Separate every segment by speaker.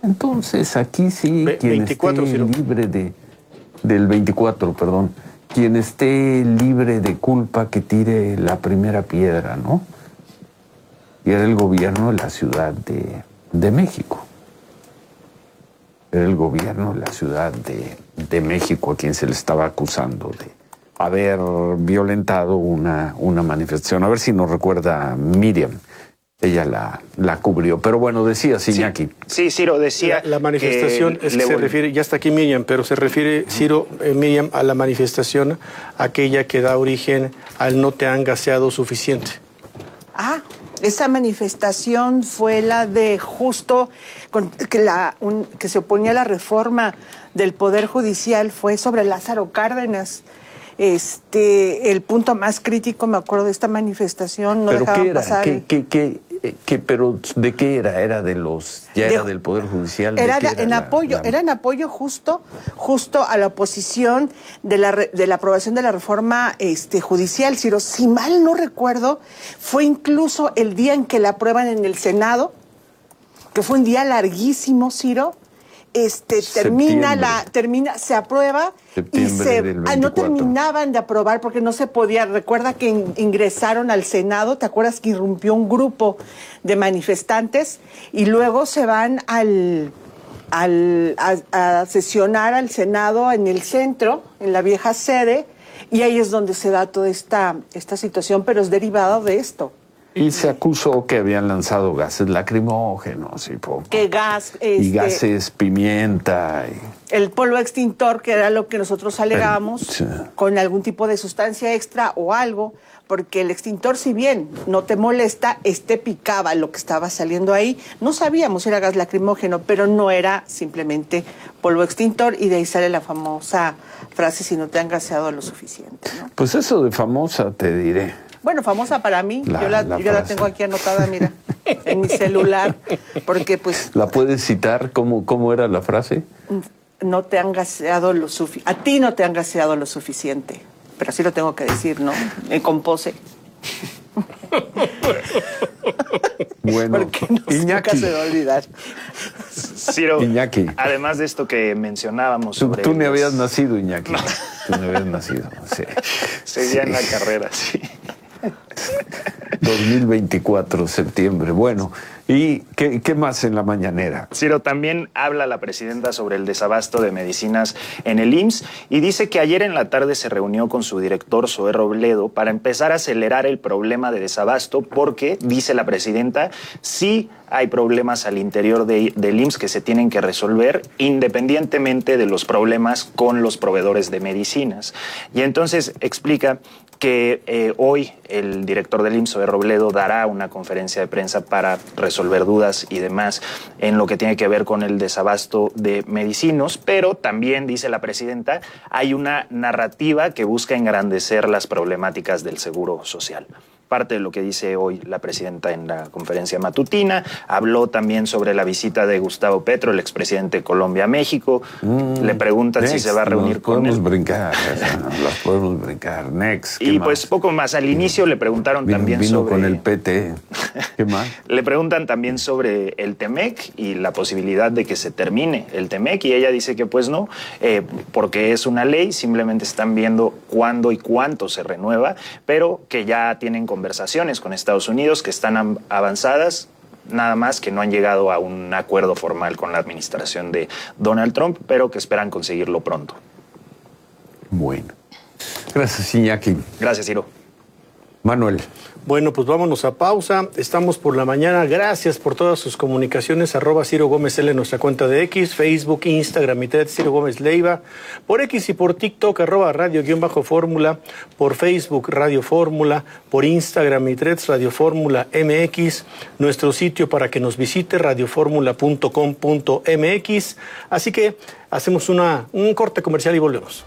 Speaker 1: Entonces, aquí sí, quien
Speaker 2: 24,
Speaker 1: esté
Speaker 2: Ciro.
Speaker 1: libre del 24, perdón, quien esté libre de culpa que tire la primera piedra, ¿no? Y era el gobierno de la Ciudad de México. Era el gobierno de la Ciudad de México a quien se le estaba acusando de haber violentado una manifestación. A ver si nos recuerda Miriam. Ella la cubrió. Pero bueno, decía Iñaki.
Speaker 3: Sí, Ciro, decía...
Speaker 2: La manifestación
Speaker 3: que
Speaker 2: se refiere, ya está aquí Miriam, pero se refiere, Ciro, Miriam, a la manifestación, aquella que da origen al no te han gaseado suficiente.
Speaker 4: Ah, esa manifestación fue la de justo que se oponía a la reforma del Poder Judicial, fue sobre Lázaro Cárdenas. El punto más crítico, me acuerdo de esta manifestación, no
Speaker 1: ¿Pero
Speaker 4: dejaban
Speaker 1: qué era?
Speaker 4: pasar.
Speaker 1: ¿Pero de qué era? ¿Era de los... ya era del Poder Judicial?
Speaker 4: Era en apoyo justo a la oposición de la aprobación de la reforma judicial, Ciro. Si mal no recuerdo, fue incluso el día en que la aprueban en el Senado, que fue un día larguísimo, Ciro. Se aprueba y no terminaban de aprobar porque no se podía. Recuerda que ingresaron al Senado, ¿te acuerdas que irrumpió un grupo de manifestantes y luego se van a sesionar al Senado en el centro, en la vieja sede, y ahí es donde se da toda esta situación, pero es derivado de esto.
Speaker 1: Y se acusó que habían lanzado gases lacrimógenos y poco.
Speaker 4: Que gas...
Speaker 1: y gases pimienta.
Speaker 4: El polvo extintor, que era lo que nosotros alegamos,
Speaker 1: sí,
Speaker 4: con algún tipo de sustancia extra o algo, porque el extintor, si bien no te molesta, picaba lo que estaba saliendo ahí. No sabíamos si era gas lacrimógeno, pero no era simplemente polvo extintor, y de ahí sale la famosa frase, si no te han gaseado lo suficiente, ¿no?
Speaker 1: Pues eso de famosa te diré.
Speaker 4: Bueno, famosa para mí, yo la tengo aquí anotada, mira, en mi celular, porque pues...
Speaker 1: ¿La puedes citar? ¿Cómo era la frase?
Speaker 4: No te han gaseado lo suficiente, a ti no te han gaseado lo suficiente, pero así lo tengo que decir, ¿no? Con pose.
Speaker 1: Bueno,
Speaker 4: porque nunca se va a olvidar.
Speaker 3: Ciro,
Speaker 1: Iñaki,
Speaker 3: además de esto que mencionábamos sobre...
Speaker 1: Tú ni habías nacido, Iñaki. No. Tú ni habías nacido, sí.
Speaker 3: Seguía en la carrera, sí.
Speaker 1: 2024, septiembre. Bueno, ¿y qué más en la mañanera?
Speaker 3: Ciro, también habla la presidenta sobre el desabasto de medicinas en el IMSS y dice que ayer en la tarde se reunió con su director, Zoé Robledo, para empezar a acelerar el problema de desabasto porque, dice la presidenta, sí hay problemas al interior del IMSS que se tienen que resolver independientemente de los problemas con los proveedores de medicinas. Y entonces explica que hoy el director del IMSS, Zoé Robledo, dará una conferencia de prensa para resolver dudas y demás en lo que tiene que ver con el desabasto de medicinos, pero también, dice la presidenta, hay una narrativa que busca engrandecer las problemáticas del seguro social. Parte de lo que dice hoy la presidenta en la conferencia matutina. Habló también sobre la visita de Gustavo Petro, el expresidente de Colombia, a México. Le preguntan si se va a reunir con él.
Speaker 1: Las podemos brincar. Next.
Speaker 3: Y pues poco más. Al inicio le preguntaron también
Speaker 1: vino
Speaker 3: sobre...
Speaker 1: con el PT. ¿Qué más?
Speaker 3: Le preguntan también sobre el TEMEC y la posibilidad de que se termine el TEMEC, y ella dice que pues no, porque es una ley, simplemente están viendo cuándo y cuánto se renueva, pero que ya tienen conversaciones con Estados Unidos que están avanzadas, nada más que no han llegado a un acuerdo formal con la administración de Donald Trump, pero que esperan conseguirlo pronto.
Speaker 1: Bueno. Gracias, Iñaki.
Speaker 3: Gracias, Ciro.
Speaker 1: Manuel.
Speaker 2: Bueno, pues vámonos a pausa. Estamos por la mañana. Gracias por todas sus comunicaciones. @Ciro Gómez L en nuestra cuenta de X, Facebook, Instagram y Twitter, Ciro Gómez Leiva. Por X y por TikTok, @radio_fórmula. Por Facebook, Radio Fórmula. Por Instagram y Threads, Radio Fórmula MX. Nuestro sitio para que nos visite, radioformula.com.mx. Así que hacemos un corte comercial y volvemos.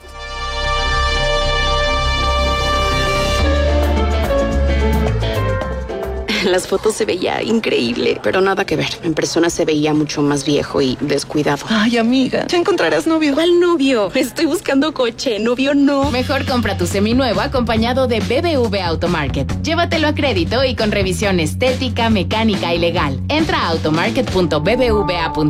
Speaker 5: En las fotos se veía increíble, pero nada que ver. En persona se veía mucho más viejo y descuidado.
Speaker 6: Ay, amiga, ya encontrarás novio.
Speaker 5: ¿Cuál novio? Estoy buscando coche, novio no.
Speaker 7: Mejor compra tu seminuevo acompañado de BBVA Automarket. Llévatelo a crédito y con revisión estética, mecánica y legal. Entra a automarket.bbva.com.